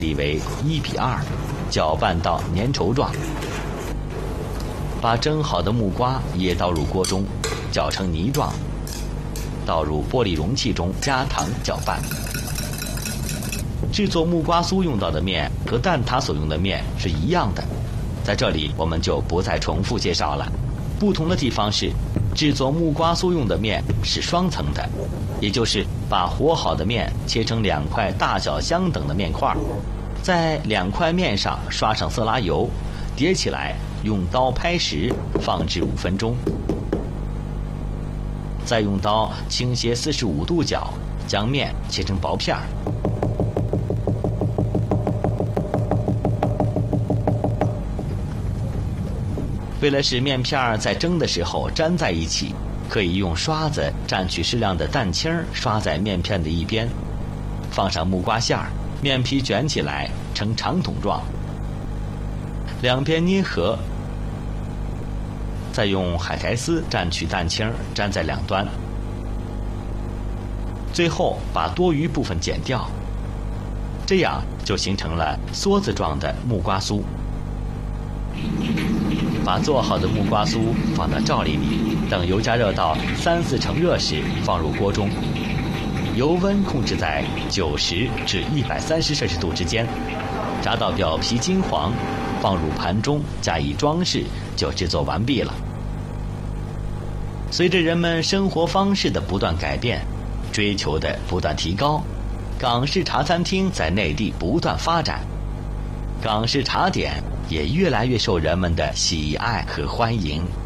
比为1:2，搅拌到粘稠状。把蒸好的木瓜也倒入锅中，搅成泥状，倒入玻璃容器中，加糖搅拌。制作木瓜酥用到的面和蛋挞所用的面是一样的，在这里我们就不再重复介绍了。不同的地方是，制作木瓜酥用的面是双层的，也就是把和好的面切成2块大小相等的面块，在2块面上刷上色拉油，叠起来，用刀拍实，放置5分钟，再用刀倾斜45度角，将面切成薄片儿。为了使面片在蒸的时候粘在一起，可以用刷子蘸取适量的蛋清刷在面片的一边，放上木瓜馅儿，面皮卷起来呈长筒状，2边捏合，再用海苔丝蘸取蛋清粘在2端，最后把多余部分剪掉，这样就形成了梭子状的木瓜酥。把做好的木瓜酥放到罩里里，等油加热到3-4成热时放入锅中，油温控制在90至130摄氏度之间，炸到表皮金黄，放入盘中加以装饰，就制作完毕了。随着人们生活方式的不断改变，追求的不断提高，港式茶餐厅在内地不断发展，港式茶点也越来越受人们的喜爱和欢迎。